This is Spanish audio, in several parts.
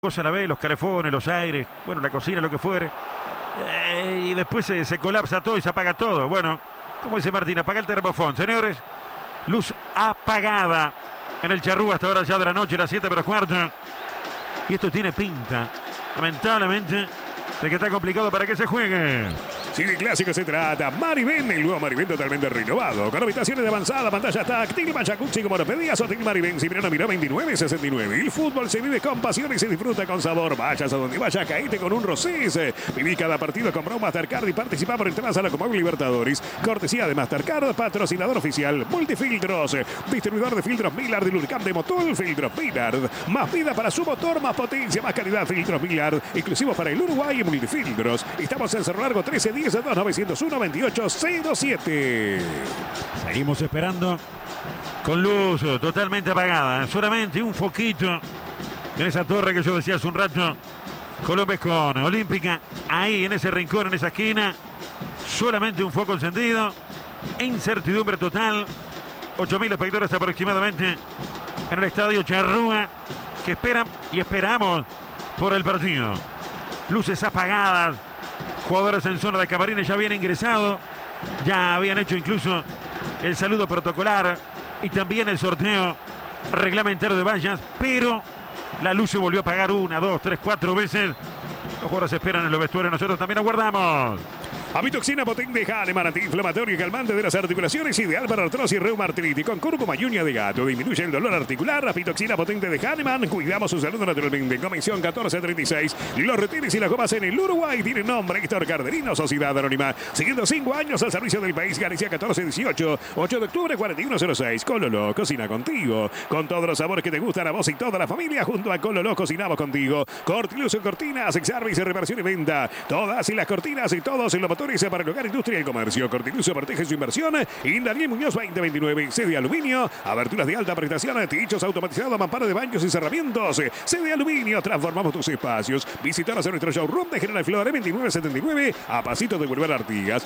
cosa la ve, los calefones, los aires, bueno, la cocina, lo que fuere. Y después se colapsa todo y se apaga todo. Bueno, como dice Martín, apaga el termofón. Señores, luz apagada en el Charrúa hasta ahora ya de la noche, las 7:15. Y esto tiene pinta, lamentablemente, de que está complicado para que se juegue. Si de clásico se trata, Mariben, el nuevo Mariben totalmente renovado, con habitaciones de avanzada, pantalla táctil, jacuzzi como lo pedías, Hotel Mariben, Cipriano Miró 2969. El fútbol se vive con pasión y se disfruta con sabor. Vayas a donde vaya, caíte con un rosés. Viví cada partido con Brown Mastercard y participa por entradas a la Comebol Libertadores. Cortesía de Mastercard, patrocinador oficial, Multifiltros, distribuidor de filtros Millard y lubricante de motor, filtros Millard. Más vida para su motor, más potencia, más calidad, filtros Millard, exclusivos para el Uruguay y Multifiltros. Estamos en Cerro Largo 1310 901 2807. Seguimos esperando con luz totalmente apagada, solamente un foquito en esa torre que yo decía hace un rato. Colombia con Olímpica, ahí en ese rincón, en esa esquina, solamente un foco encendido, incertidumbre total. 8.000 espectadores aproximadamente en el estadio Charrúa, que esperan y esperamos por el partido. Luces apagadas, jugadores en zona de camarines ya habían ingresado, ya habían hecho incluso el saludo protocolar y también el sorteo reglamentario de vallas, pero la luz se volvió a apagar 1, 2, 3, 4 veces. Los jugadores esperan en los vestuarios, nosotros también aguardamos. Amitoxina potente de Hahnemann, antiinflamatorio y calmante de las articulaciones, ideal para artrosis y reumaartritis. Con cúrcuma y uña de gato, disminuye el dolor articular. Amitoxina potente de Hahnemann, cuidamos su salud naturalmente. Convención 1436. Los retines y las gomas en el Uruguay tienen nombre: Héctor Carderino, Sociedad Anónima. Siguiendo 5 años al servicio del país. Galicia 1418, 8 de octubre 4106. Cololo, cocina contigo. Con todos los sabores que te gustan a vos y toda la familia, junto a Cololo cocinamos contigo. Cortiluso Cortinas, servicio, reparación y venta. Todas y las cortinas y todos en los para el hogar, industria y comercio. Cortiluso protege su inversión. Y Daniel Muñoz 2029. Sede aluminio, aberturas de alta prestación, techos automatizados, mampara de baños y cerramientos. Sede aluminio, transformamos tus espacios. Visítanos en nuestro showroom de General Flores 2979, a pasito de Boulevard Artigas.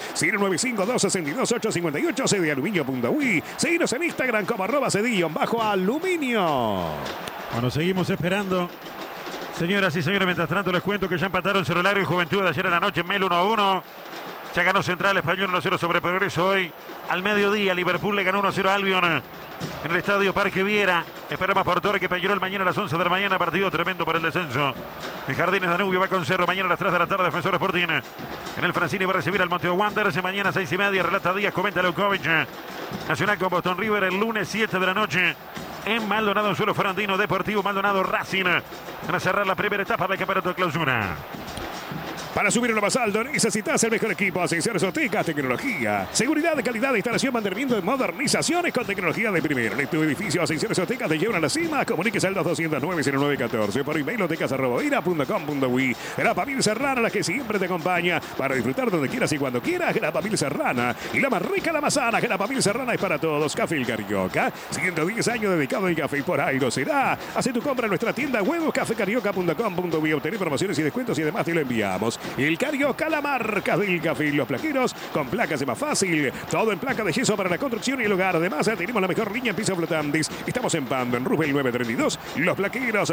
095-262-858, sedealuminio.uy. Seguinos en Instagram como @cedillon_aluminio. Bueno, seguimos esperando. Señoras y señores, mientras tanto les cuento que ya empataron Cerro Largo y Juventud de ayer en la noche en Mel 1-1. Ya ganó Central Español 1-0 sobre Progreso hoy. Al mediodía Liverpool le ganó 1-0 a Albion en el estadio Parque Viera. Esperamos por Torre que Peñarol mañana a las 11 de la mañana. Partido tremendo por el descenso. El Jardines Danubio va con Cerro mañana a las 3 de la tarde. Defensor Sporting en el Francini va a recibir al Monteo Wanderers. Mañana a 6:30. Relata Díaz, comenta Leukovic. Nacional con Boston River el lunes 7 de la noche. En Maldonado, en suelo ferrandino, Deportivo Maldonado Racing. Van a cerrar la primera etapa del campeonato de clausura. Para subir a lo más alto necesitas el mejor equipo. Ascensores Oteca, tecnología, seguridad, calidad, instalación, mantenimiento, modernizaciones con tecnología de primera. En tu edificio Ascensores Oteca te llevan a la cima. Comuníquese al 2209-0914 por email otecas@ira.com.uy. Grapamil Serrana, la que siempre te acompaña para disfrutar donde quieras y cuando quieras. Grapamil Serrana y la más rica, la más sana. Grapamil Serrana es para todos. Café El Carioca, 110 años dedicado al café y por ahí lo será. Haz tu compra en nuestra tienda web cafecarioca.com.uy. Obtener promociones y descuentos y además te lo enviamos. El Carioca, la marca del café y los plaqueros con placas de más fácil. Todo en placa de yeso para la construcción y el hogar. Además, tenemos la mejor línea en pisos flotantes. Estamos en Pando, en Rubel 932. Los plaqueros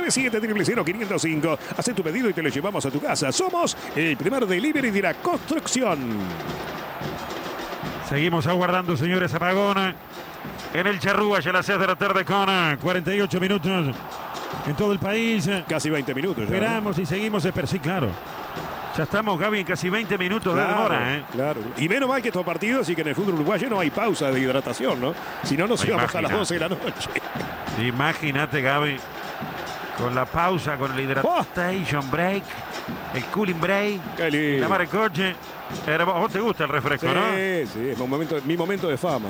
097-005. Haz tu pedido y te lo llevamos a tu casa. Somos el primer delivery de la construcción. Seguimos aguardando, señores, apagón en el Charrúa ya a las 6 de la tarde con 48 minutos en todo el país. Casi 20 minutos. Esperamos y seguimos. Sí, claro. Ya estamos, Gaby, en casi 20 minutos de demora. Claro. Y menos mal que estos partidos y que en el fútbol uruguayo no hay pausa de hidratación, ¿no? Si no, nos íbamos a las 12 de la noche. Imagínate, Gaby, con la pausa, con el hydration break, el cooling break, la mar el coche. ¿Vos te gusta el refresco, no? Sí, es mi momento de fama.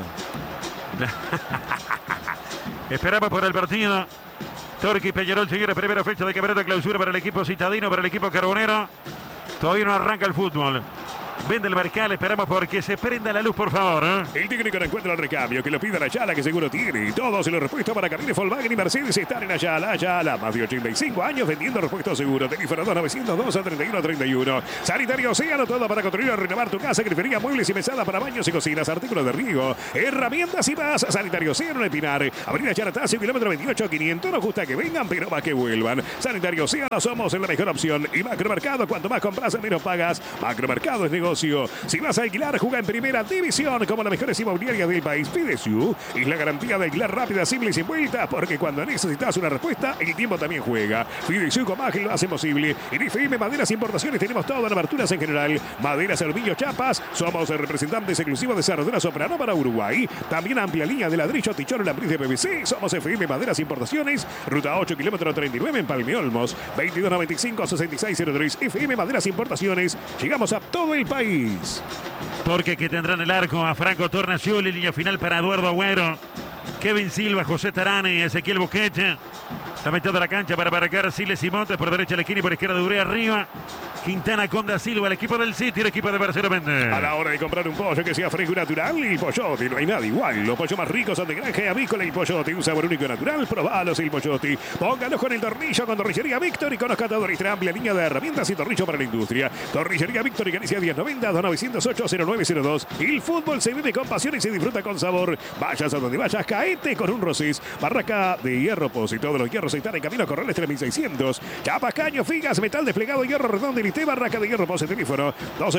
Esperamos por el partido. Torque y Peñarol, señores, primera fecha de campeonato de clausura para el equipo citadino, para el equipo carbonero. Todavía no arranca el fútbol. Vende el Marcal, esperamos porque se prenda la luz, por favor. El técnico no encuentra el recambio, que lo pida la Ayala, que seguro tiene. Todos los repuestos para camiones Volkswagen y Mercedes están en Ayala. Ayala, más de 85 años vendiendo repuestos seguros. Teléfono 2902-3131. Sanitario Océano, todo para construir o renovar tu casa. Grifería, muebles y mesadas para baños y cocinas. Artículos de riego, herramientas y más. Sanitario Océano en El Pinar. Avenida Charatacio, kilómetro 28-500. Nos gusta que vengan, pero más que vuelvan. Sanitario Océano, somos la mejor opción. Y Macromercado, cuanto más compras, menos pagas. Macromercado es negocio. Si vas a alquilar, juega en primera división como las mejores inmobiliarias del país. Fidesu es la garantía de alquilar rápida, simple y sin vuelta, porque cuando necesitas una respuesta, el tiempo también juega. Fidesu con Magel lo hace posible. En FM Maderas Importaciones tenemos todas las aberturas en general. Maderas, Cervillo, Chapas. Somos representantes exclusivos de Cerradura Soprano para Uruguay. También amplia línea de ladrillo, tichón, lambriz de PVC. Somos FM Maderas Importaciones. Ruta 8, kilómetro 39 en Palme Olmos. 2295-6603. FM Maderas Importaciones. Llegamos a todo el país. Porque que tendrán el arco a Franco Tornacioli, línea final para Eduardo Agüero, Kevin Silva, José Tarani y Ezequiel Busquets. La mitad de la cancha para marcar Siles y Montes, por derecha la esquina y por izquierda Duré arriba. Quintana con Da Silva, el equipo del City, el equipo de Marcelo Méndez. A la hora de comprar un pollo que sea fresco y natural, el Pollotti, no hay nada igual. Los pollos más ricos son de granja y avícola y Pollotti, un sabor único y natural. Probalos el Pollotti. Póngalos con el tornillo, con Torrillería Víctor y con los catadores. Amplia línea de herramientas y tornillo para la industria. Torrillería Víctor y Galicia 1090-2908-0902. El fútbol se vive con pasión y se disfruta con sabor. Vayas a donde vayas, caete con un Rosis. Barraca de Hierro Pos y todos los hierros están en camino a Corrales 3600. Chapas, caños, figas, metal desplegado, hierro redondo y liste. Barraca de Hierro Pos, teléfono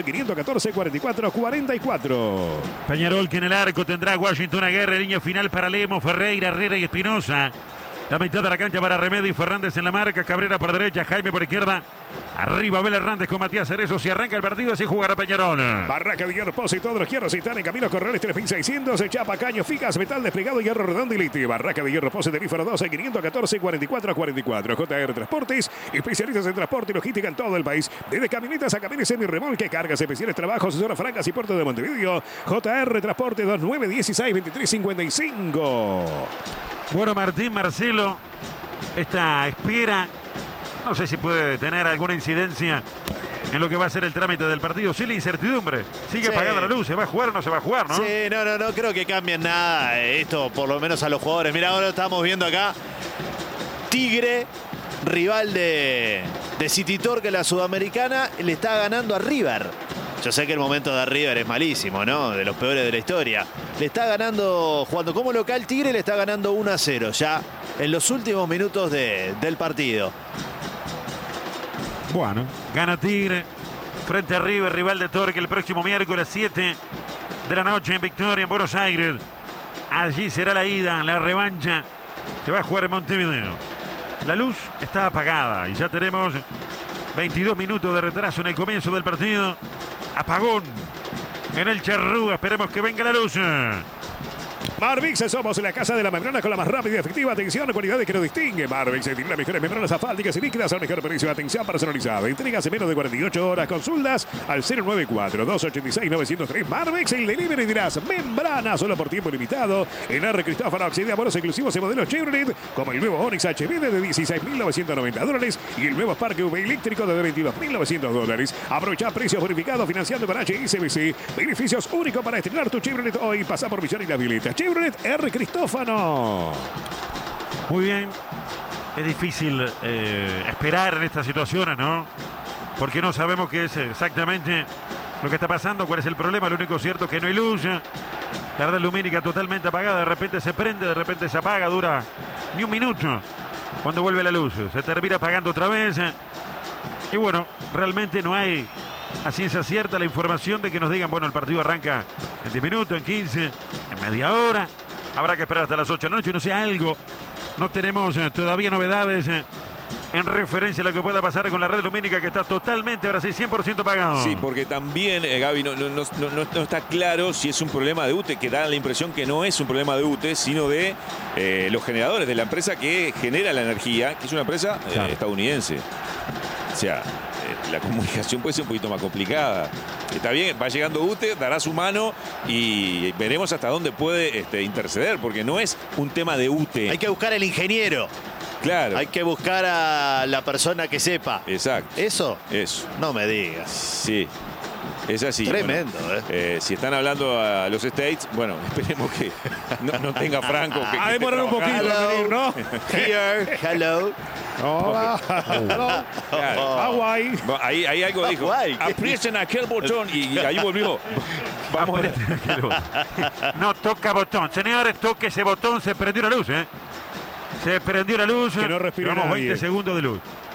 12-514-44-44. Peñarol que en el arco tendrá Washington Aguirre, línea final para Lemo, Ferreira, Herrera y Espinosa. La mitad de la cancha para Remedio y Fernández en la marca. Cabrera por derecha, Jaime por izquierda. Arriba Abel Hernández con Matías Cerezo. Si arranca el partido, así jugará Peñarol. Barraca de Hierro Pos y todos los hierros están en camino a Corrales 3600. Chapa, caño, figas, metal desplegado, hierro redondo y lite. Barraca de Hierro Pos, teléfono 12-514-44-44. JR Transportes, especialistas en transporte y logística en todo el país. Desde camionetas a camiones semirremolque, cargas especiales, trabajos, zonas francas y puerto de Montevideo. JR Transporte 2916-2355. Bueno, Martín, Marcelo, esta espera, no sé si puede tener alguna incidencia en lo que va a ser el trámite del partido. Sí, la incertidumbre. Sigue apagada la luz. ¿Se va a jugar o no se va a jugar, no? Sí, no creo que cambien nada esto, por lo menos a los jugadores. Mira, ahora estamos viendo acá Tigre, rival de City Torque, la sudamericana, le está ganando a River. Yo sé que el momento de River es malísimo, ¿no? De los peores de la historia. Le está ganando, jugando como local, Tigre le está ganando 1-0 ya en los últimos minutos del partido. Bueno, gana Tigre frente a River, rival de Torque, el próximo miércoles 7 de la noche en Victoria, en Buenos Aires. Allí será la ida, la revancha que va a jugar en Montevideo. La luz está apagada y ya tenemos 22 minutos de retraso en el comienzo del partido. Apagón en el Charrúa. Esperemos que venga la luz. Marvix, somos la casa de la membrana con la más rápida y efectiva atención, cualidades que nos distingue. Marvix tiene las mejores membranas asfálticas y líquidas al mejor precio de atención personalizada. Entregas en menos de 48 horas. Consultas al 094-286-903. Marvix, el delivery, dirás membrana solo por tiempo limitado. En R. Cristófano accede a bonos exclusivos en modelos Chevrolet, como el nuevo Onix HB de $16.990 y el nuevo Spark V eléctrico de $22.900. Aprovecha precios bonificados financiando con HSBC. Beneficios únicos para estrenar tu Chevrolet hoy. Pasa por Millán y La Violeta. Chevrolet R. Cristófano. Muy bien. Es difícil esperar en estas situaciones, ¿no? Porque no sabemos qué es exactamente lo que está pasando, cuál es el problema. Lo único cierto es que no hay luz. La red lumínica totalmente apagada. De repente se prende, de repente se apaga. Dura ni un minuto cuando vuelve la luz. Se termina apagando otra vez. Y bueno, realmente no hay a ciencia cierta la información de que nos digan, bueno, el partido arranca en 10 minutos, en 15, en media hora. Habrá que esperar hasta las 8 de la noche, no sé, algo. No tenemos todavía novedades en referencia a lo que pueda pasar con la red lumínica, que está totalmente, ahora sí, 100% apagado. Sí, porque también, Gaby, no está claro si es un problema de UTE, que da la impresión que no es un problema de UTE, sino de los generadores, de la empresa que genera la energía, que es una empresa estadounidense. O sea, la comunicación puede ser un poquito más complicada. Está bien, va llegando UTE, dará su mano y veremos hasta dónde puede interceder, porque no es un tema de UTE. Hay que buscar al ingeniero. Claro. Hay que buscar a la persona que sepa. Exacto. ¿Eso? Eso. No me digas. Sí. Es así. Tremendo, bueno, si están hablando a los States, bueno, esperemos que no tenga Franco. A demorar un poquito en venir, ¿no? Here, hello. Hola. Hawaii. Ahí algo dijo. Hawaii. Aprieten aquel botón y ahí volvió. Vamos a ver. No toca botón. Señores, toque ese botón. Se prendió la luz, ¿eh? Se prendió la luz. Que no respire Llevamos nadie. 20 segundos de luz.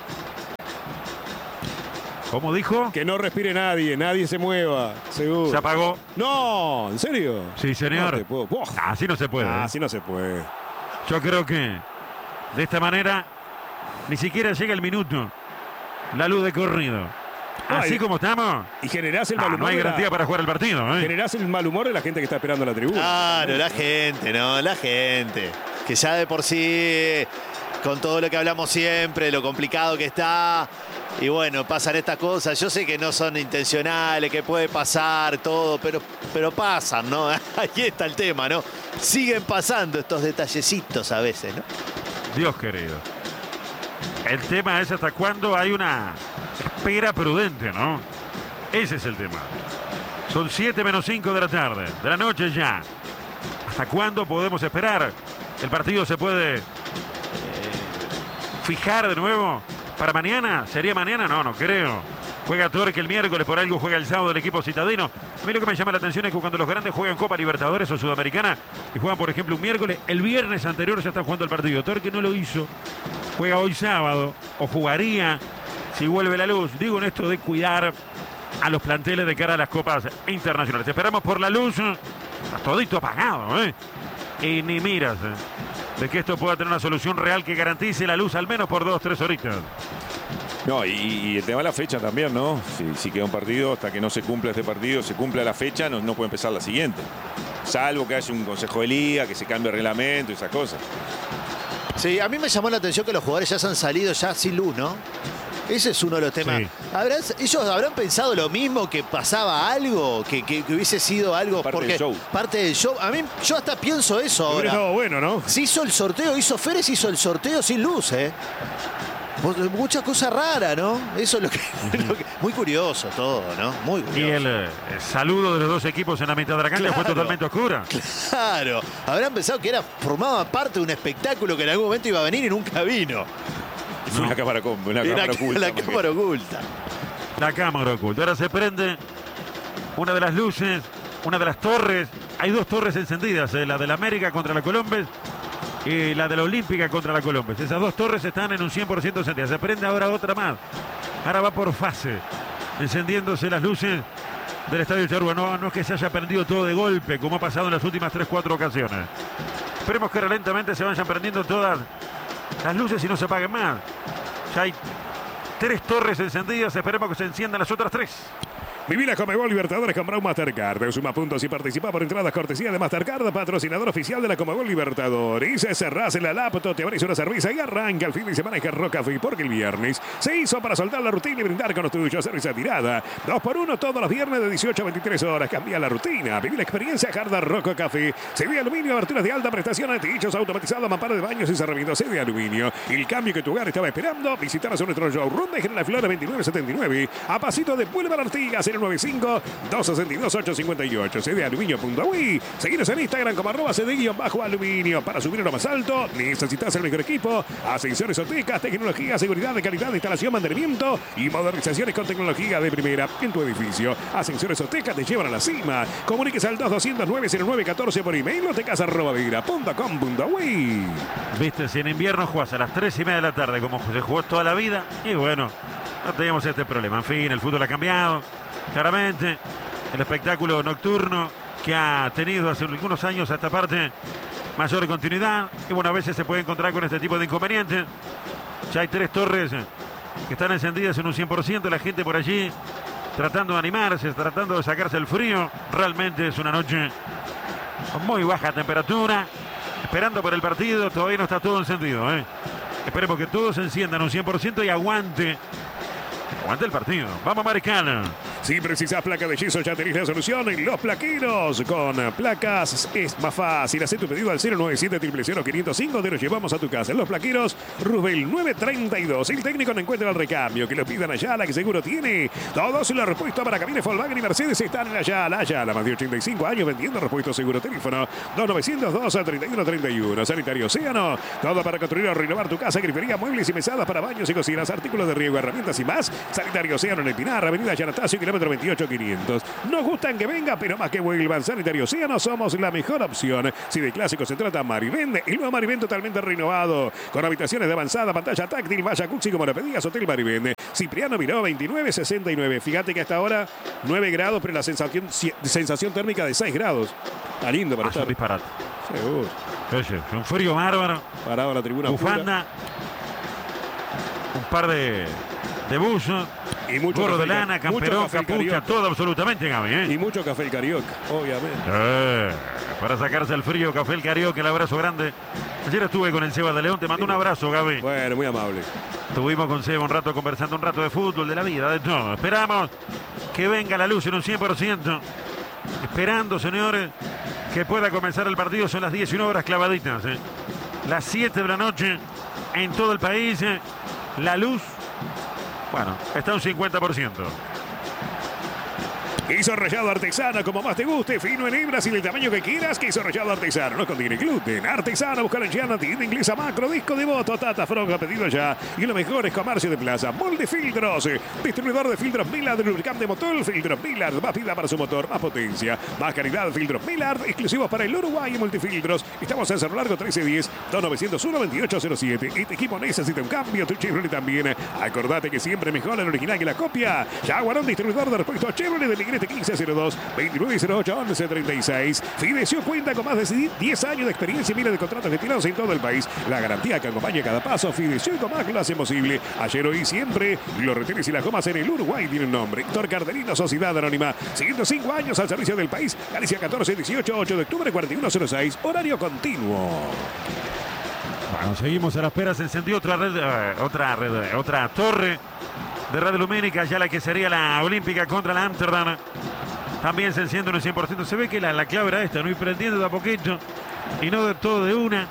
¿Cómo dijo? Que no respire nadie, nadie se mueva, seguro. Se apagó. No, ¿en serio? Sí, señor. No te puedo. Buah. Así no se puede. Así no se puede. Yo creo que de esta manera ni siquiera llega el minuto. La luz de corrido. Así Ay, como estamos. Y generás el mal humor. No hay garantía para jugar el partido, ¿eh? Generás el mal humor de la gente que está esperando la tribuna. Claro, la gente, ¿no? La gente. Que ya de por sí, con todo lo que hablamos siempre, lo complicado que está. Y bueno, pasan estas cosas. Yo sé que no son intencionales, que puede pasar todo, pero pasan, ¿no? Ahí está el tema, ¿no? Siguen pasando estos detallecitos a veces, ¿no? Dios querido. El tema es hasta cuándo hay una espera prudente, ¿no? Ese es el tema. Son 7 menos 5 de la tarde, de la noche ya. ¿Hasta cuándo podemos esperar? ¿El partido se puede fijar de nuevo para mañana? ¿Sería mañana? No creo. Juega Torque el miércoles, por algo juega el sábado el equipo citadino. A mí lo que me llama la atención es que cuando los grandes juegan Copa Libertadores o Sudamericana y juegan, por ejemplo, un miércoles, el viernes anterior ya están jugando el partido. Torque no lo hizo. Juega hoy sábado, o jugaría si vuelve la luz. Digo en esto de cuidar a los planteles de cara a las copas internacionales. Esperamos por la luz. Está todito apagado, ¿eh? Y ni miras de que esto pueda tener una solución real que garantice la luz al menos por 2-3 horitas. No, y el tema de la fecha también, ¿no? Si queda un partido, hasta que no se cumpla este partido, se cumpla la fecha, no puede empezar la siguiente. Salvo que haya un consejo de liga, que se cambie el reglamento y esas cosas. Sí, a mí me llamó la atención que los jugadores ya se han salido ya sin luz, ¿no? Ese es uno de los temas. Sí. ¿Ellos habrán pensado lo mismo, que pasaba algo, que hubiese sido algo? Parte porque del show. Parte del show. A mí, yo hasta pienso eso Hubiera ahora. estado bueno, ¿no? Se hizo el sorteo, Férez hizo el sorteo sin luz, ¿eh? Mucha cosa rara, ¿no? Eso es lo que muy curioso todo, ¿no? Muy curioso. Y el saludo de los dos equipos en la mitad de la cancha fue Claro. totalmente oscura. Claro, habrán pensado que formaba parte de un espectáculo que en algún momento iba a venir y nunca vino. Fue una cámara oculta. La porque- cámara oculta. La cámara oculta. Ahora se prende una de las luces, una de las torres. Hay dos torres encendidas, la de la América contra la Colombes y la de la Olímpica contra la Colombes. Esas dos torres están en un 100% encendidas. Se prende ahora otra más. Ahora va por fase, encendiéndose las luces del Estadio Charrúa. No es que se haya prendido todo de golpe, como ha pasado en las últimas 3-4 ocasiones. Esperemos que lentamente se vayan prendiendo todas las luces y no se apaguen más. Ya hay 3 torres encendidas, esperemos que se enciendan las otras 3. Viví la Conmebol Libertadores con Brown Mastercard. Suma puntos y participa por entradas cortesía de Mastercard, patrocinador oficial de la Conmebol Libertadores. Cerrás en la laptop, te abrís una cerveza y arranca el fin de semana en Hard Café, porque el viernes se hizo para soltar la rutina y brindar con los tuyos. Cerveza tirada, 2x1 todos los viernes de 18 a 23 horas. Cambia la rutina, viví la experiencia Hard Rock Café. CD de aluminio, aberturas de alta prestación, antidichos automatizados, mamparas de baños y cerramientos. CD de aluminio. El cambio que tu hogar estaba esperando. Visitaros a nuestro showroom de General Flores 2979. A pasito de Boulevard Artigas, 095-262-858. cdaluminio.uy. Seguinos en Instagram como @cd_aluminio. Para subir a lo más alto, necesitas el mejor equipo. Ascensores Otecas, tecnología, seguridad de calidad, instalación, mantenimiento y modernizaciones con tecnología de primera en tu edificio. Ascensores Otecas te llevan a la cima. Comuníquese al 2209-0914 por email otecas@vidra.com.uy. Viste, si en invierno jugás a las 3:30 de la tarde como se jugó toda la vida, y bueno, no teníamos este problema. En fin, el fútbol ha cambiado, claramente. El espectáculo nocturno que ha tenido hace algunos años a esta parte mayor continuidad. Y bueno, a veces se puede encontrar con este tipo de inconvenientes. Ya hay 3 torres que están encendidas en un 100%. La gente por allí tratando de animarse, tratando de sacarse el frío. Realmente es una noche con muy baja temperatura. Esperando por el partido, todavía no está todo encendido, ¿eh? Esperemos que todos se enciendan un 100% y aguante el partido. Vamos a marcar. Si precisas placa de yeso, ya tenés la solución en Los Plaqueros. Con placas es más fácil. Haz tu pedido al 097-000-505. Te lo llevamos a tu casa. En Los Plaqueros, Roosevelt 932. El técnico no encuentra el recambio. Que lo pidan allá, la que seguro tiene. Todos los repuestos para camiones Volkswagen y Mercedes están en Ayala. Ayala, más de 85 años vendiendo repuestos seguro. Teléfono 2902-3131. Sanitario Océano. Todo para construir o renovar tu casa. Grifería, muebles y mesadas para baños y cocinas. Artículos de riego, herramientas y más. Sanitario Océano en el Pinar, Avenida Yanatacio, kilómetro 28-500. Nos gustan que venga, pero más que vuelvan. Sanitario Océano, somos la mejor opción. Si de clásico se trata, Marivén, el nuevo Marivén totalmente renovado, con habitaciones de avanzada, pantalla táctil, vaya Cuxi como lo pedías, Hotel Marivén. Cipriano Miró, 2969. Fíjate que hasta ahora 9 grados, pero la sensación térmica de 6 grados. Está lindo para estar. Un disparate. Seguro. Oye, un frío bárbaro. Parado a la tribuna. Bufanda. Un par de buzos. Y mucho gorro café, de lana, camperón, capucha, todo absolutamente, Gaby, ¿eh? Y mucho café el Carioca, obviamente. Para sacarse el frío, café el Carioca, el abrazo grande. Ayer estuve con el Seba de León, te mando un abrazo, Gaby. Bueno, muy amable. Estuvimos con Seba un rato conversando, un rato de fútbol, de la vida, de todo. Esperamos que venga la luz en un 100%. Esperando, señores, que pueda comenzar el partido. Son las 19 horas clavaditas, ¿eh? Las 7 de la noche en todo el país. La luz, bueno, está un 50%. Queso rallado artesano, como más te guste, fino en hebras y del tamaño que quieras. Queso rallado artesano, no contiene gluten. Artesano, busca en Llana, tienda inglesa Macro, disco de voto, Tata Fronga, pedido ya. Y lo mejor es comercio de plaza. Molde Filtros, distribuidor de filtros Millard, lubricante de motor, filtros Millard, más vida para su motor, más potencia, más calidad. Filtros Millard, exclusivos para el Uruguay y Multifiltros. Estamos en Cerro Largo 1310-2901-2807. Este equipo necesita un cambio, tu Chevrolet también. Acordate que siempre mejora el original que la copia. Jaguarón, distribuidor de repuestos Chevrolet de Negrete 1502-2908-1136. Fidecio cuenta con más de 10 años de experiencia y miles de contratos gestionados en todo el país. La garantía que acompaña cada paso. Fidecio y Comac lo hace posible. Ayer, hoy y siempre. Los retenes y las gomas en el Uruguay tienen nombre. Héctor Cardelino, Sociedad Anónima. 105 años al servicio del país. Galicia 1418, 8 de octubre 4106. Horario continuo. Bueno, seguimos a la espera. Se encendió otra torre de red lumínica, ya la que sería la Olímpica contra la Amsterdam. También se enciende un 100%. Se ve que la clave era esta, no ir prendiendo de a poquito y no de todo de una.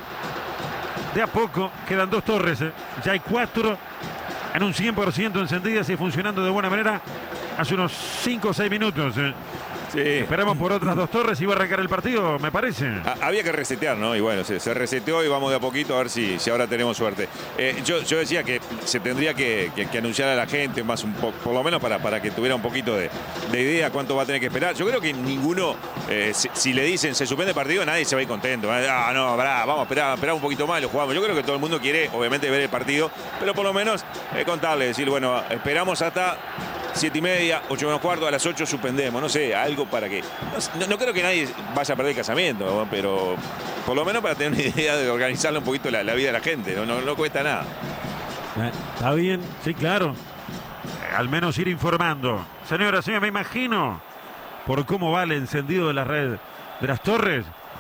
De a poco, quedan 2 torres. Ya hay 4 en un 100% encendidas y funcionando de buena manera hace unos 5 o 6 minutos. Sí. Esperamos por otras 2 torres y va a arrancar el partido, me parece. Había que resetear, ¿no? Y bueno, se reseteó y vamos de a poquito a ver si ahora tenemos suerte. Yo decía que se tendría que anunciar a la gente, más un poco, por lo menos para que tuviera un poquito de idea cuánto va a tener que esperar. Yo creo que ninguno, si le dicen se suspende el partido, nadie se va a ir contento. No, vamos a esperar un poquito más y lo jugamos. Yo creo que todo el mundo quiere, obviamente, ver el partido, pero por lo menos contarle, decir, bueno, esperamos hasta 7:30, 8 menos cuarto, a las 8 suspendemos, no sé, algo para que... No creo que nadie vaya a perder el casamiento, pero por lo menos para tener una idea de organizarle un poquito la vida de la gente, no cuesta nada. Está bien, sí, claro. Al menos ir informando. Señora, me imagino, por cómo va el encendido de la red de las torres,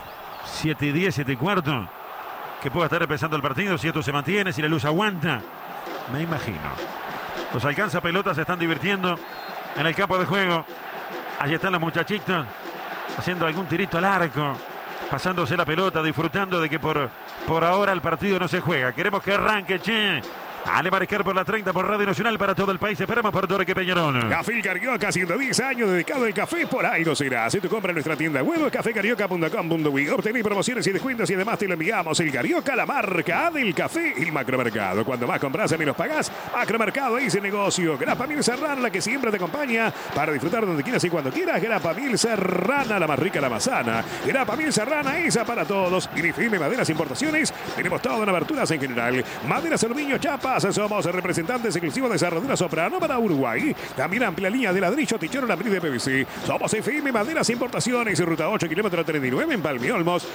7:10, 7:15, que pueda estar empezando el partido, si esto se mantiene, si la luz aguanta, me imagino. Los alcanza pelotas se están divirtiendo en el campo de juego. Allí están los muchachitos haciendo algún tirito al arco, pasándose la pelota, disfrutando de que por ahora el partido no se juega. Queremos que arranque, che. Ale Mariscar por la 30 por Radio Nacional para todo el país. Esperamos por Torque Peñarol. Café Carioca, 110 años dedicado al café, por ahí no será. Si tú compras en nuestra tienda web, cafecarioca.com.uy, obtenés promociones y descuentos y además te lo enviamos. El Carioca, la marca del café, el macromercado. Cuando más compras, menos pagás. Macromercado, ese negocio. Grapa Miel Serrana, la que siempre te acompaña para disfrutar donde quieras y cuando quieras. Grapa Miel Serrana, la más rica, la más sana. Grapa Miel Serrana, esa para todos. Grifime Maderas Importaciones. Tenemos todo en aberturas en general. Maderas, aluminio, chapas. Somos representantes exclusivos de Cerradura Soprano para Uruguay. También amplia línea de ladrillo, tichero, lambriz de PVC. Somos FM Maderas Importaciones, ruta 8, kilómetro 39 en Palmiolmos,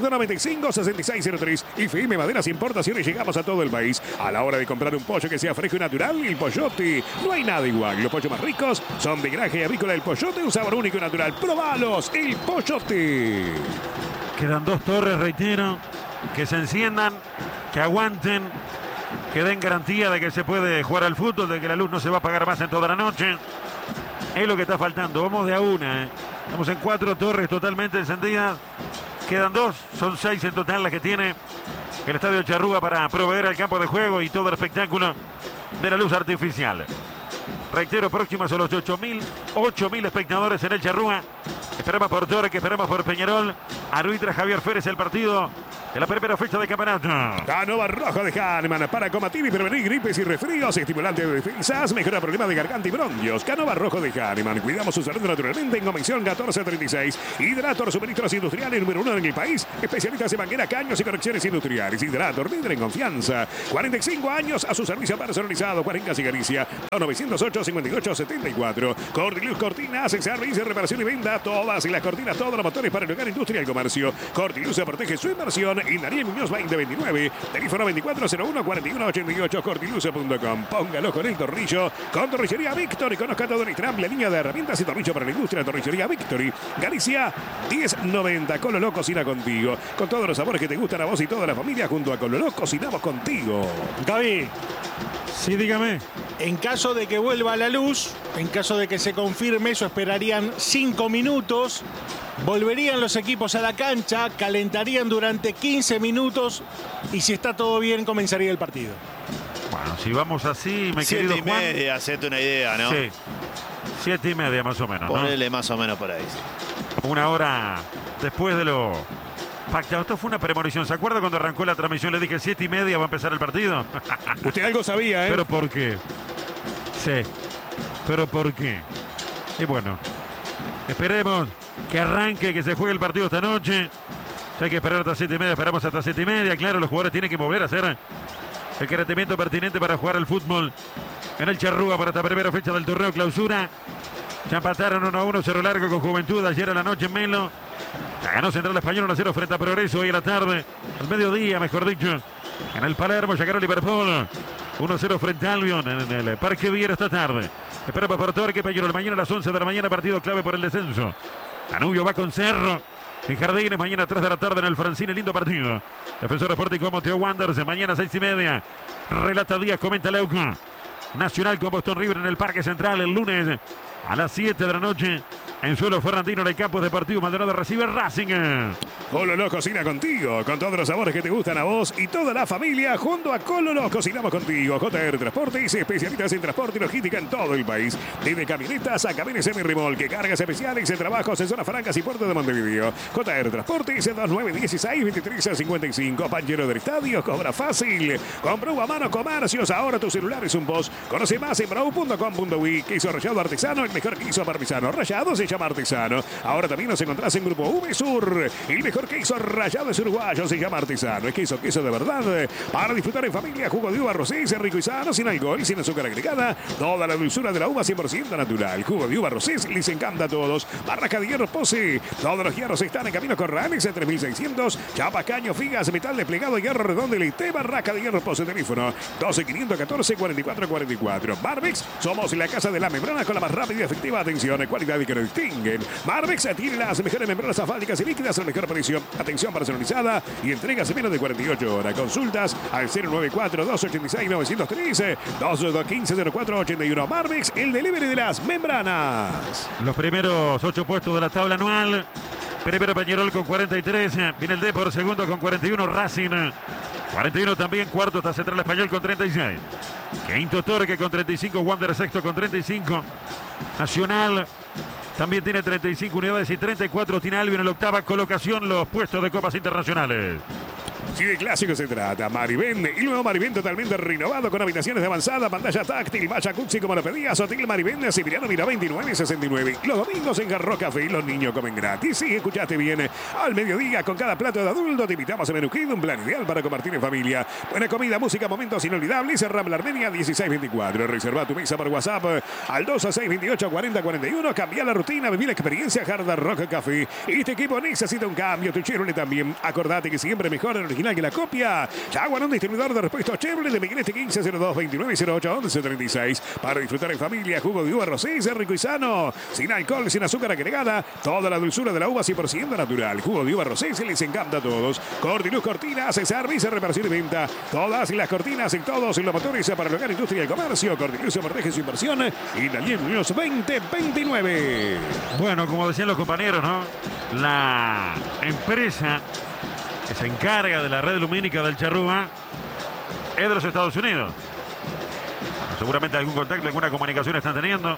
2295-6603. FM Maderas Importaciones, llegamos a todo el país. A la hora de comprar un pollo que sea fresco y natural, el Pollote. No hay nada igual. Los pollos más ricos son de granja y avícola del Pollote, un sabor único y natural. ¡Probalos! El Pollote. Quedan 2 torres, reitero, que se enciendan, que aguanten, que den garantía de que se puede jugar al fútbol, de que la luz no se va a apagar más en toda la noche. Es lo que está faltando. Vamos de a una. Estamos en 4 torres totalmente encendidas. Quedan 2. Son 6 en total las que tiene el Estadio Charrúa para proveer al campo de juego y todo el espectáculo de la luz artificial. Reitero, próximos a los 8.000 espectadores en el Charrúa. Esperamos por Torque, esperamos por Peñarol. Arbitra Javier Férez el partido de la primera fecha de campeonato. Canova Rojo de Hahnemann para combatir y prevenir gripes y resfríos, estimulante de defensas, mejora problemas de garganta y bronquios. Canova Rojo de Hahnemann. Cuidamos su salud naturalmente en Convención 1436. Hidrator, suministros industriales número 1 en el país. Especialistas en manguera, caños y conexiones industriales. Hidrator, líder en confianza. 45 años a su servicio personalizado. Cuarenca y Galicia. 908-58-74. Cordiluz Cortinas, servicio, reparación y venta. Todas las cortinas, todos los motores para el hogar, industria y el comercio. Cordiluz se protege su inversión. Y Daniel Muñoz 2029. Teléfono 2401-4188. Cordiluce.com. Póngalo con el tornillo. Con Torrillería Victory. Conozca todo nuestra amplia línea de herramientas y tornillo para la industria. Torrillería Victory. Galicia 1090. Cololó cocina contigo. Con todos los sabores que te gustan a vos y toda la familia. Junto a Cololó cocinamos contigo. Gaby, Sí, dígame. en caso de que vuelva la luz, en caso de que se confirme eso, esperarían 5 minutos. Volverían los equipos a la cancha, calentarían durante 15 minutos y si está todo bien comenzaría el partido. Bueno, si vamos así, me 7 querido y Juan. media, hacete una idea, ¿no? Sí. 7:30 más o menos, ¿no? Ponele más o menos por ahí. Una hora después de lo pactado. Esto fue una premonición. ¿Se acuerda cuando arrancó la transmisión? Le dije 7:30 va a empezar el partido. Usted algo sabía, ¿eh? ¿Pero por qué? Sí. ¿Pero por qué? Y bueno, esperemos que arranque, que se juegue el partido esta noche. Si hay que esperar hasta 7:30, esperamos hasta 7:30. Claro, los jugadores tienen que volver a hacer el calentamiento pertinente para jugar al fútbol en el Charrúa para esta primera fecha del torneo clausura. Ya empataron 1-1, Cerro Largo con Juventud ayer a la noche en Melo. La ganó Central Español 1-0 frente a Progreso hoy a la tarde, al mediodía, mejor dicho. En el Palermo ya ganó Liverpool 1-0 frente a Albion en el Parque Viera esta tarde. Esperamos por Torque, Peñarol mañana a las 11 de la mañana, partido clave por el descenso. Danubio va con Cerro en Jardines, mañana a 3 de la tarde en el Francine, lindo partido. Defensor Sporting como Teo Wanderers, mañana a 6:30. Relata Díaz, comenta Leuco. Nacional con Boston River en el Parque Central el lunes a las 7 de la noche. En suelo Ferrandino, en el campo deportivo Maldonado recibe Racing. Cololó cocina contigo, con todos los sabores que te gustan a vos y toda la familia. Junto a Cololó cocinamos contigo. JR Transportes, especialistas en transporte y logística en todo el país. Desde camionetas a camiones semi-remolque, cargas especiales en trabajos en zonas francas y puerto de Montevideo. JR Transportes, 2916-2355. Panchero del Estadio, cobra fácil. Con Brou a mano comercios, ahora tu celular es un post. Conoce más en brou.com.uy. Queso rallado artesano, el mejor queso parmesano. Rallado se llama artesano. Ahora también nos encontrás en Grupo V Sur. El mejor queso rallado es uruguayo, se llama artesano. Es queso de verdad. Para disfrutar en familia, jugo de uva rosé, rico y sano, sin alcohol, sin azúcar agregada. Toda la dulzura de la uva 100% natural. Jugo de uva rosé les encanta a todos. Barraca de Hierro Pose. Todos los hierros están en Camino Corrales en 3600. Chapas, caños, figas, metal desplegado, hierro redondo y té. Barraca de Hierro Pose. Teléfono 12514-4444. Barbix, somos la casa de la membrana con la más rápida y efectiva atención, cualidad y que nos distinguen. Barbix tiene las mejores membranas asfálticas y líquidas al mejor precio. Atención personalizada y entregas en menos de 48 horas. Consultas al 094-286-913, 215-0481. Barbix, el delivery de las membranas. Los primeros 8 puestos de la tabla anual. Primero Peñarol con 43. Viene el Depor, segundo con 41. Racing 41 también. Cuarto está Central Español con 36. Quinto Torque con 35. Wander sexto con 35. Nacional también tiene 35 unidades y 34 tiene Albion en la octava colocación, los puestos de copas internacionales. Si de clásico se trata, Marivén, el nuevo Marivén totalmente renovado con habitaciones de avanzada, pantalla táctil, jacuzzi como lo pedías, Hotel Marivén, Sibiriano Mira 2969. Los domingos en Garro Café los niños comen gratis. Sí, escuchaste bien, al mediodía con cada plato de adulto te invitamos a Menú Kid, un plan ideal para compartir en familia. Buena comida, música, momentos inolvidables, Rambla Armenia 1624. Reserva tu mesa por WhatsApp al 226284041. Cambia la rutina, viví la experiencia Hard Rock Café. Este equipo necesita un cambio, tu Chevrolet también. Acordate que siempre mejor energía original que la copia. Jaguar, un distribuidor de repuestos Chevrolet de Miguelete 1502-2908-1136. Para disfrutar en familia, jugo de uva rosé, es rico y sano. Sin alcohol, sin azúcar agregada. Toda la dulzura de la uva 100% natural. Jugo de uva rosé se les encanta a todos. Cordiluz Cortinas, servicio, reparación y venta. Todas las cortinas en todos los motores para el hogar, industria y comercio. Cordiluz protege su inversión. Y la Niños 2029. Bueno, como decían los compañeros, ¿no? La empresa que se encarga de la red lumínica del Charrúa es de los Estados Unidos. Seguramente algún contacto, alguna comunicación están teniendo.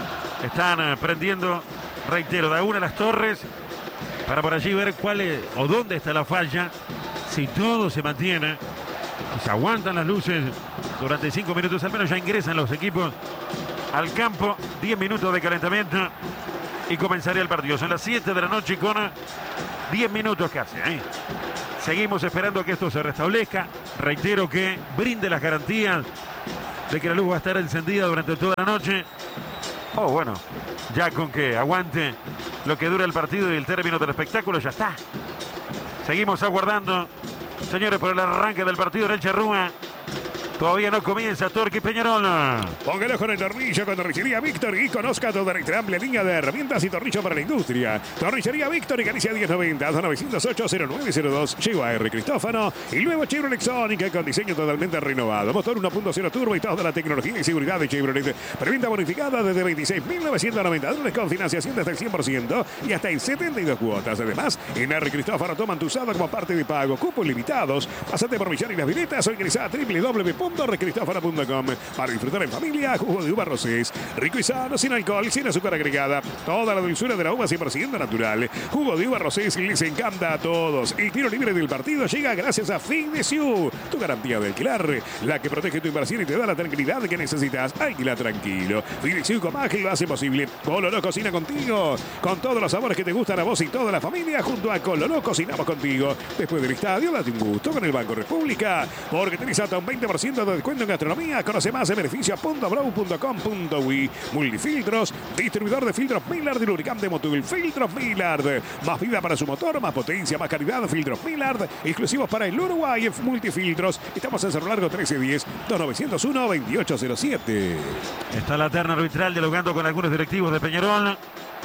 Están prendiendo, reitero, de una de las torres para por allí ver cuál es o dónde está la falla. Si todo se mantiene, si se aguantan las luces durante 5 minutos, al menos ya ingresan los equipos al campo. 10 minutos de calentamiento y comenzaría el partido. Son las 7 de la noche con 10 minutos casi. Seguimos esperando que esto se restablezca. Reitero que brinde las garantías de que la luz va a estar encendida durante toda la noche. Oh, bueno, ya con que aguante lo que dura el partido y el término del espectáculo, ya está. Seguimos aguardando, señores, por el arranque del partido en el Charrúa. Todavía no comienza Torque Peñarol. Póngalo con el tornillo con Tornillería Víctor y conozca toda nuestra amplia línea de herramientas y tornillos para la industria. Tornillería Víctor y Galicia 1090 908-0902. Llegó a R. Cristófano y luego Chevrolet Sonic con diseño totalmente renovado. Motor 1.0 turbo y toda la tecnología y seguridad de Chevrolet. Preventa bonificada desde $26.990 con financiación desde el 100% y hasta en 72 cuotas. Además, en R. Cristófano toman tu usado como parte de pago. Cupos limitados. Pásate por Millán y las Viletas o ingresa a www.recristófano.com para disfrutar en familia. Jugo de uva rosés, rico y sano, sin alcohol, sin azúcar agregada. Toda la dulzura de la uva 100% natural. Jugo de uva rosés les encanta a todos. El tiro libre del partido llega gracias a Fidesiu, tu garantía de alquilar, la que protege tu inversión y te da la tranquilidad que necesitas. Alquila tranquilo. Fidesiu Comaje lo hace posible. Coloró cocina contigo, con todos los sabores que te gustan a vos y toda la familia. Junto a Coloró cocinamos contigo. Después del estadio, date un gusto con el Banco República, porque tenés hasta un 20% de descuento en gastronomía. Conoce más en beneficio.brow.com.uy. Multifiltros, distribuidor de filtros Millard y lubricante Motul. Filtros Millard, más vida para su motor, más potencia, más calidad. Filtros Millard, exclusivos para el Uruguay. Multifiltros, estamos en Cerro Largo 1310-2901-2807. Está la terna arbitral dialogando con algunos directivos de Peñarol.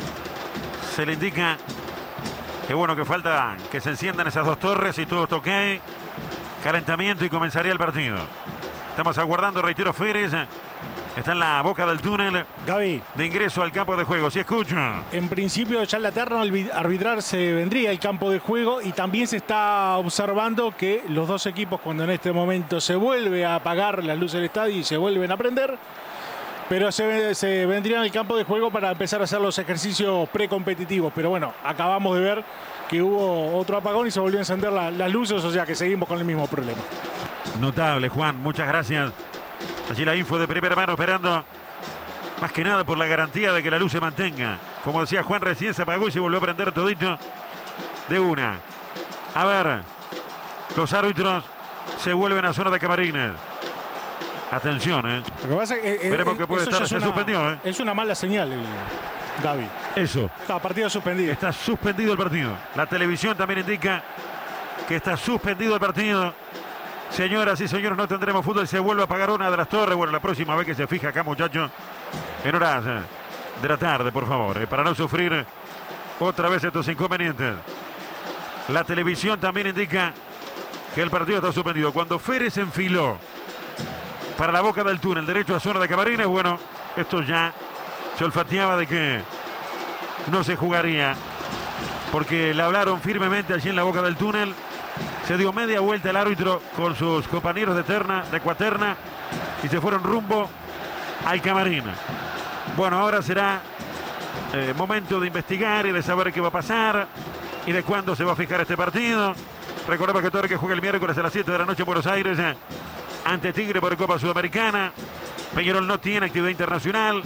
Se le indica que bueno, que falta que se enciendan esas dos torres y todo toque. Calentamiento y comenzaría el partido. Estamos aguardando, reitero, Férez. Está en la boca del túnel. Gaby, de ingreso al campo de juego. Si escucha. En principio ya en la terna arbitral se vendría el campo de juego y también se está observando que los dos equipos, cuando en este momento se vuelve a apagar las luces del estadio y se vuelven a prender, pero se vendrían al campo de juego para empezar a hacer los ejercicios precompetitivos. Pero bueno, acabamos de ver que hubo otro apagón y se volvió a encender las luces, o sea que seguimos con el mismo problema. Notable, Juan, muchas gracias. Allí la info de primera mano esperando, más que nada por la garantía de que la luz se mantenga. Como decía Juan, recién se apagó y se volvió a prender todito de una. A ver, los árbitros se vuelven a zona de camarines. Atención, Lo que pasa es que veremos que puede estar, se suspendió, Es una mala señal, Gaby. Eso. Está partido suspendido. Está suspendido el partido. La televisión también indica que está suspendido el partido. Señoras y señores, no tendremos fútbol. Se vuelve a apagar una de las torres. Bueno, la próxima vez que se fija acá, muchachos, en horas de la tarde, por favor, para no sufrir otra vez estos inconvenientes. La televisión también indica que el partido está suspendido. Cuando Férez enfiló para la boca del túnel, derecho a zona de camarines, bueno, esto ya se olfateaba de que no se jugaría, porque le hablaron firmemente allí en la boca del túnel. Se dio media vuelta el árbitro con sus compañeros de terna, de cuaterna, y se fueron rumbo al camarín. Bueno, ahora será momento de investigar y de saber qué va a pasar y de cuándo se va a fijar este partido. Recordemos que Torque juega el miércoles a las 7 de la noche en Buenos Aires ante Tigre por Copa Sudamericana. Peñarol no tiene actividad internacional.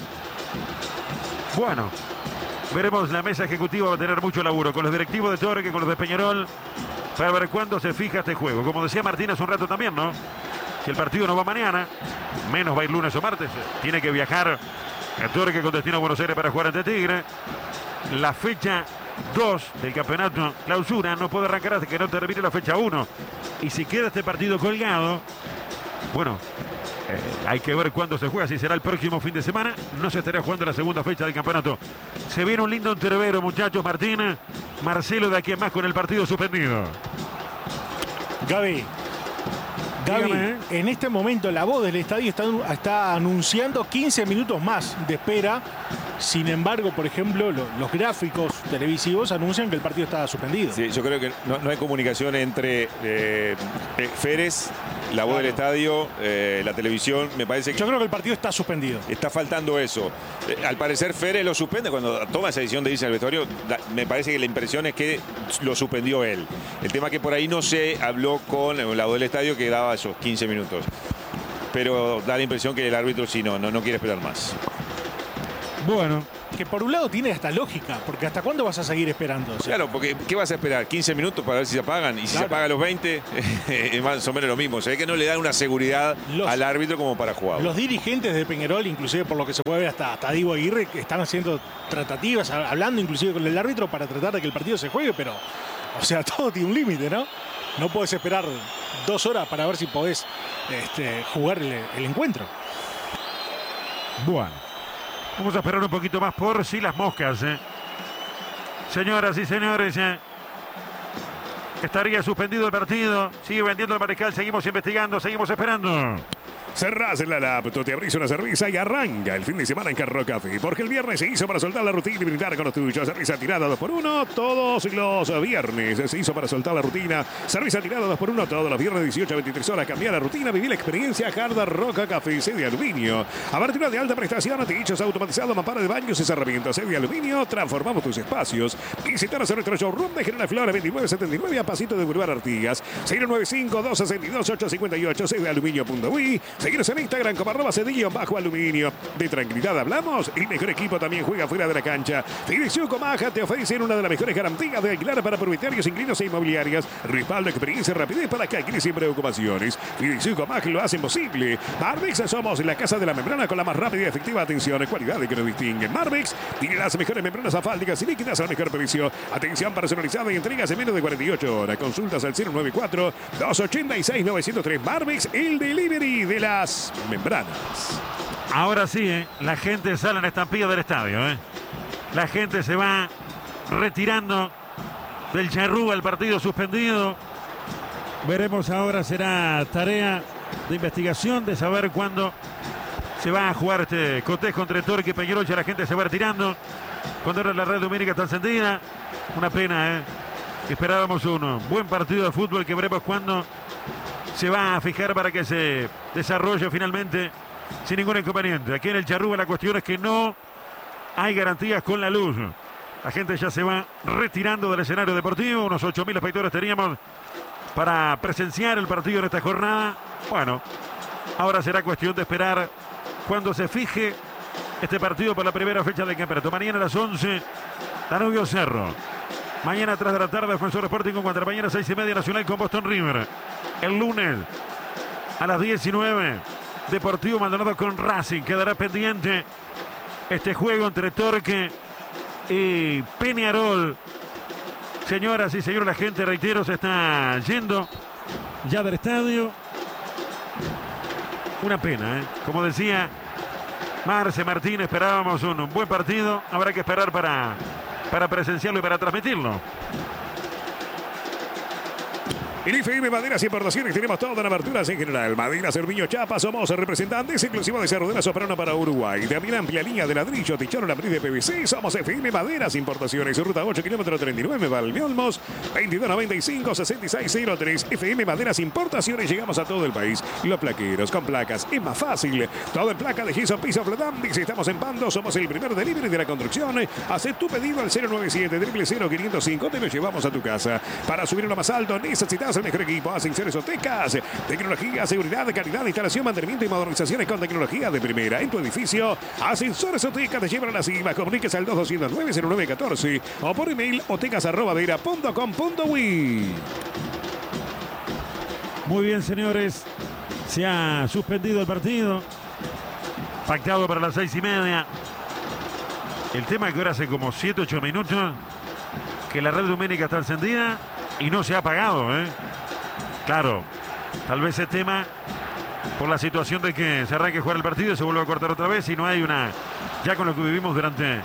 Bueno, veremos. La mesa ejecutiva va a tener mucho laburo con los directivos de Torque, con los de Peñarol, para ver cuándo se fija este juego. Como decía Martín hace un rato también, ¿no? Si el partido no va mañana, menos va a ir lunes o martes. Tiene que viajar a Torque con destino a Buenos Aires para jugar ante Tigre. La fecha 2 del campeonato clausura no puede arrancar hasta que no termine la fecha 1. Y si queda este partido colgado, bueno, hay que ver cuándo se juega, si será el próximo fin de semana. No se estará jugando la segunda fecha del campeonato. Se viene un lindo entrevero, muchachos. Martín, Marcelo de aquí en más con el partido suspendido. Gaby, Dígame. en este momento la voz del estadio está anunciando 15 minutos más de espera. Sin embargo, por ejemplo, los gráficos televisivos anuncian que el partido está suspendido. Sí, yo creo que no hay comunicación entre Férez, la voz del estadio, la televisión. Me parece que Yo creo que el partido está suspendido. está faltando eso. Al parecer Férez lo suspende cuando toma esa decisión de irse al vestuario. Me parece que la impresión es que lo suspendió él. El tema que por ahí no se habló con la voz del estadio, que daba esos 15 minutos. Pero da la impresión que el árbitro sí no quiere esperar más. Bueno, Que por un lado tiene hasta lógica, porque ¿hasta cuándo vas a seguir esperando? O sea, Claro, porque ¿qué vas a esperar? 15 minutos para ver si se apagan. Y si se Claro. apaga a los 20, es más o menos lo mismo. Se ve que no le dan una seguridad al árbitro como para jugar. Los dirigentes de Peñarol, inclusive por lo que se puede ver hasta Diego Aguirre, que están haciendo tratativas, hablando inclusive con el árbitro para tratar de que el partido se juegue, pero, o sea, todo tiene un límite, ¿no? No puedes esperar 2 horas para ver si podés jugar el encuentro. bueno. Vamos a esperar un poquito más por si las moscas. Señoras y señores, estaría suspendido el partido. Sigue vendiendo el Mariscal. Seguimos investigando, seguimos esperando. Cerrás la laptop, te abrís una cerveza y arranca el fin de semana en Carro Café. Porque el viernes se hizo para soltar la rutina y brindar con los tuyos. Cerveza tirada 2x1 todos los viernes. Se hizo para soltar la rutina. Cerveza tirada 2x1 todos los viernes, 18 a 23 horas. Cambia la rutina, viví la experiencia Hard Rock Café. Sede de aluminio. Abertura de alta prestación, techos automatizados, mampara de baños y herramientas. Sede de aluminio, transformamos tus espacios. Visítanos en nuestro showroom de General Flores 2979 a pasito de Boulevard Artigas. 095-262-858. Sede de aluminio.uy. Seguinos en Instagram como @cedillo_aluminio. De tranquilidad hablamos. El mejor equipo también juega fuera de la cancha. Fidesu Comaja te ofrecen una de las mejores garantías de alquiler para propietarios, inquilinos e inmobiliarias. Respaldo, experiencia y rapidez para que alquiles sin preocupaciones. Fidesu Comaja lo hacen posible. Marbex, somos la casa de la membrana con la más rápida y efectiva atención. Cualidades que nos distinguen. Marbex tiene las mejores membranas asfálticas y líquidas al mejor precio. Atención personalizada y entregas en menos de 48 horas. Consultas al 094-286-903. Marbex, el delivery de las membranas. Ahora sí, la gente sale en estampilla del estadio. La gente se va retirando del Charrúa, el partido suspendido. Veremos ahora, será tarea de investigación de saber cuándo se va a jugar este cotejo entre Torque y Peñarol. Ya la gente se va retirando. Cuando ahora la red numérica está encendida. Una pena, Esperábamos un buen partido de fútbol que veremos cuándo se va a fijar para que se desarrolle finalmente sin ningún inconveniente. Aquí en el Charrúa la cuestión es que no hay garantías con la luz. La gente ya se va retirando del escenario deportivo. Unos 8.000 espectadores teníamos para presenciar el partido en esta jornada. Bueno, ahora será cuestión de esperar cuando se fije este partido por la primera fecha del campeonato. Mañana a las 11, Danubio Cerro. Mañana a 3 de la tarde, Defensor Sporting contra mañana 6:30 Nacional con Boston River. El lunes a las 19, Deportivo Maldonado con Racing. Quedará pendiente este juego entre Torque y Peñarol. Señoras y señores, la gente, reitero, se está yendo ya del estadio. Una pena, Como decía Marce Martín, esperábamos un buen partido. Habrá que esperar para presenciarlo y para transmitirlo. En IFM Maderas y Importaciones tenemos todas las aberturas en general. Maderas Cerviño Chapa, somos representantes exclusivos de Cerro de la Soprano para Uruguay. También amplia línea de ladrillo, tichón, lambriz de PVC. Somos FM Maderas Importaciones. Ruta 8, kilómetro 39, Valmiolmos, 2295-6603. FM Maderas Importaciones. Llegamos a todo el país. Los plaqueros con placas es más fácil. Todo en placa de Giso Piso Flotandix. Estamos en Pando. Somos el primer delivery de la construcción. Haz tu pedido al 097-00505. Te lo llevamos a tu casa. Para subir lo más alto necesitas el mejor equipo. Ascensores Otecas. Tecnología, seguridad, calidad, instalación, mantenimiento y modernizaciones con tecnología de primera. En tu edificio, Ascensores Otecas te llevan a la cima. Comuníquese al 2209-0914 o por email otecas@vera.com.uy. Muy bien, señores. Se ha suspendido el partido. Pactado para las 6:30. El tema es que ahora hace como 7-8 minutos que la red lumínica está encendida y no se ha apagado. Claro, tal vez ese tema por la situación de que se arranque a jugar el partido y se vuelve a cortar otra vez y no hay una... Ya con lo que vivimos durante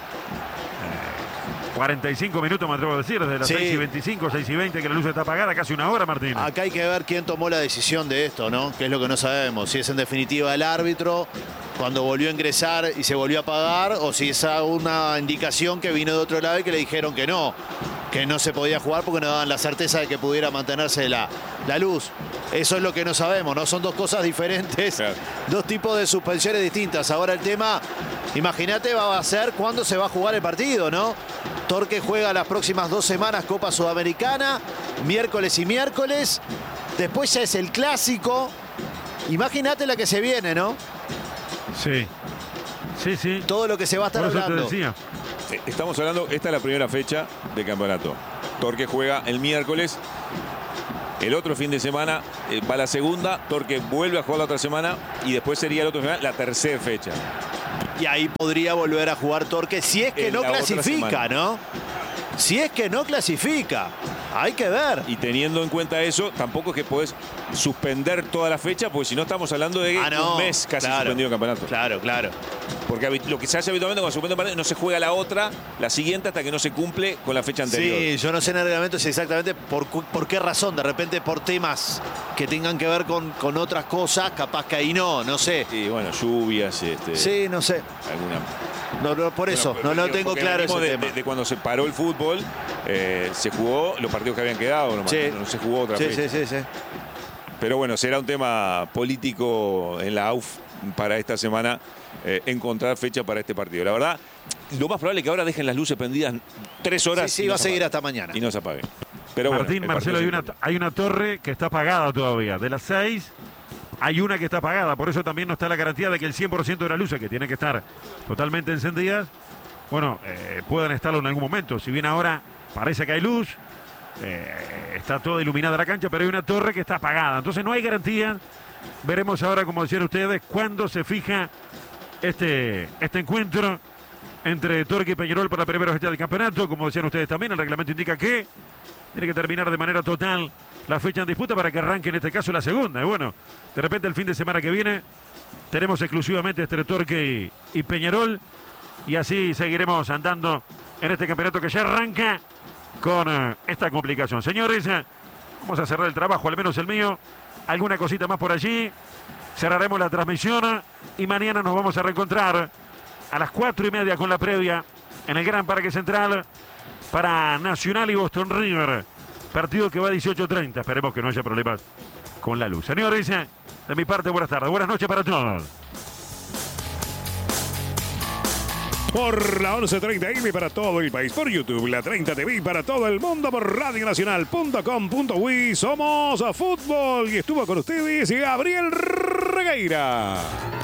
45 minutos, me atrevo a decir, desde las 6:25, 6:20 que la luz está apagada, casi una hora, Martín. Acá hay que ver quién tomó la decisión de esto, ¿no? Que es lo que no sabemos. Si es en definitiva el árbitro cuando volvió a ingresar y se volvió a apagar, o si es una indicación que vino de otro lado y que le dijeron que no se podía jugar porque no daban la certeza de que pudiera mantenerse la luz. Eso es lo que no sabemos, ¿no? Son dos cosas diferentes, claro. Dos tipos de suspensiones distintas. Ahora el tema, imagínate, va a ser cuándo se va a jugar el partido, ¿no? Torque juega las próximas 2 semanas Copa Sudamericana, miércoles y miércoles. Después ya es el clásico. Imagínate la que se viene, ¿no? Sí. Sí. Todo lo que se va a estar hablando. Estamos hablando, esta es la primera fecha de campeonato. Torque juega el miércoles. El otro fin de semana va la segunda. Torque vuelve a jugar la otra semana. Y después sería el otro fin de semana la tercera fecha. Y ahí podría volver a jugar Torque si es que no clasifica, ¿no? Si es que no clasifica. Hay que ver. Y teniendo en cuenta eso, tampoco es que podés suspender toda la fecha, porque si no estamos hablando de un mes casi suspendido el campeonato. Claro. Porque lo que se hace habitualmente cuando suspende un partido, no se juega la otra, la siguiente, hasta que no se cumple con la fecha anterior. Sí, yo no sé en el reglamento exactamente por qué razón. De repente por temas que tengan que ver con otras cosas, capaz que ahí no sé. Sí, bueno, lluvias. Sí, no sé. No, por eso, no lo tengo claro ese tema. De cuando se paró el fútbol, se jugó los partidos que habían quedado, no se jugó otra fecha. Sí. Pero bueno, será un tema político en la AUF para esta semana encontrar fecha para este partido. La verdad, lo más probable es que ahora dejen las luces prendidas 3 horas. Sí, va a seguir hasta mañana. Y no se apaguen. Pero Martín, bueno, Marcelo, hay una torre que está apagada todavía. De las 6 hay una que está apagada. Por eso también no está la garantía de que el 100% de las luces, que tienen que estar totalmente encendidas, puedan estarlo en algún momento. Si bien ahora parece que hay luz, está toda iluminada la cancha, pero hay una torre que está apagada. Entonces no hay garantía. Veremos ahora, como decían ustedes, cuándo se fija este encuentro entre Torque y Peñarol para la primera fecha del campeonato. Como decían ustedes también, el reglamento indica que tiene que terminar de manera total la fecha en disputa para que arranque en este caso la segunda. Y bueno, de repente el fin de semana que viene tenemos exclusivamente entre Torque y Peñarol, y así seguiremos andando en este campeonato que ya arranca con esta complicación. Señores, vamos a cerrar el trabajo, al menos el mío. Alguna cosita más por allí. Cerraremos la transmisión y mañana nos vamos a reencontrar a las 4:30 con la previa en el Gran Parque Central para Nacional y Boston River. Partido que va a 18:30. Esperemos que no haya problemas con la luz. Señores, de mi parte, buenas tardes. Buenas noches para todos. Por la 11:30 AM para todo el país, por YouTube, la 30 TV para todo el mundo, por radionacional.com.uy. Somos a fútbol y estuvo con ustedes Gabriel Regueira.